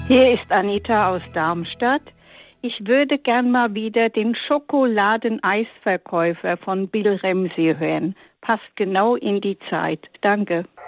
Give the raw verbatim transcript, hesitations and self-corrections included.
Hier ist Anita aus Darmstadt. Ich würde gern mal wieder den Schokoladeneisverkäufer von Bill Ramsey hören. Passt genau in die Zeit. Danke.